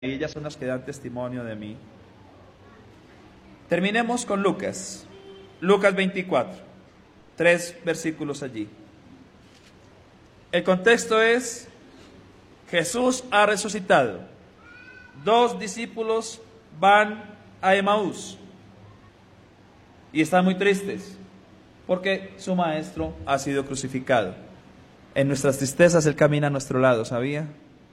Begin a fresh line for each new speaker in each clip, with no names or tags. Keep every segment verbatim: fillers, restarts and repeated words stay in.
y ellas son las que dan testimonio de mí. Terminemos con Lucas, Lucas veinticuatro, tres versículos allí. El contexto es: Jesús ha resucitado. Dos discípulos van a Emaús y están muy tristes porque su maestro ha sido crucificado. En nuestras tristezas Él camina a nuestro lado, ¿sabía?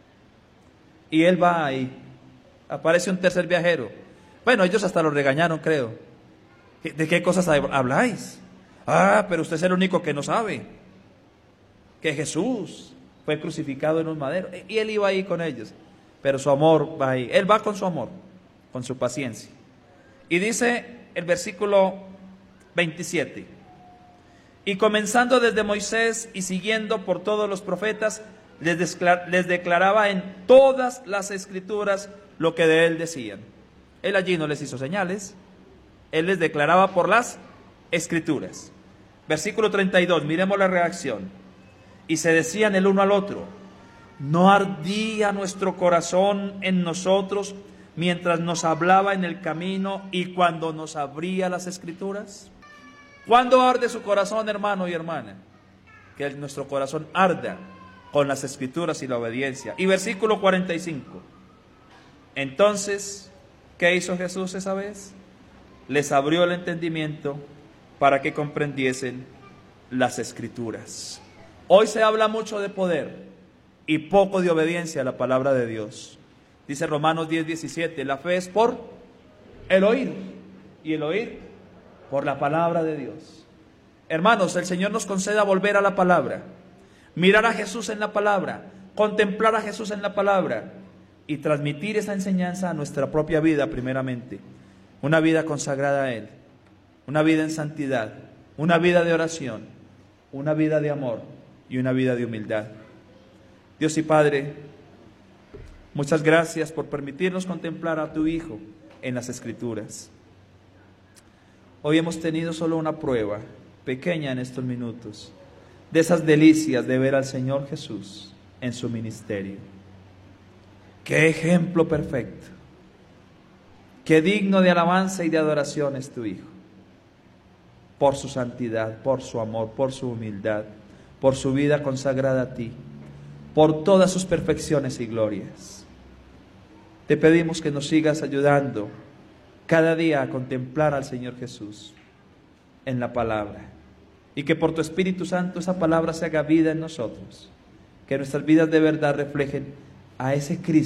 Y Él va ahí. Aparece un tercer viajero. Bueno, ellos hasta lo regañaron, creo. ¿De qué cosas habláis? Ah, pero usted es el único que no sabe que Jesús fue crucificado en un madero. Y Él iba ahí con ellos, pero su amor va ahí. Él va con su amor, con su paciencia. Y dice el versículo veintisiete: y comenzando desde Moisés y siguiendo por todos los profetas, les, les declaraba en todas las escrituras lo que de él decían. Él allí no les hizo señales, él les declaraba por las escrituras. Versículo treinta y dos, miremos la reacción. Y se decían el uno al otro: ¿no ardía nuestro corazón en nosotros mientras nos hablaba en el camino y cuando nos abría las escrituras? ¿Cuándo arde su corazón, hermano y hermana? Que nuestro corazón arda con las escrituras y la obediencia. Y versículo cuarenta y cinco. Entonces, ¿qué hizo Jesús esa vez? Les abrió el entendimiento para que comprendiesen las escrituras. Hoy se habla mucho de poder y poco de obediencia a la palabra de Dios. Dice Romanos diez, diecisiete, la fe es por el oír, y el oír por la palabra de Dios. Hermanos, el Señor nos conceda volver a la palabra, mirar a Jesús en la palabra, contemplar a Jesús en la palabra y transmitir esa enseñanza a nuestra propia vida primeramente. Una vida consagrada a Él, una vida en santidad, una vida de oración, una vida de amor y una vida de humildad. Dios y Padre, muchas gracias por permitirnos contemplar a tu Hijo en las Escrituras. Hoy hemos tenido solo una prueba pequeña en estos minutos de esas delicias de ver al Señor Jesús en su ministerio. ¡Qué ejemplo perfecto! ¡Qué digno de alabanza y de adoración es tu Hijo! Por su santidad, por su amor, por su humildad, por su vida consagrada a ti, por todas sus perfecciones y glorias. Te pedimos que nos sigas ayudando cada día a contemplar al Señor Jesús en la palabra, y que por tu Espíritu Santo esa palabra se haga vida en nosotros, que nuestras vidas de verdad reflejen a ese Cristo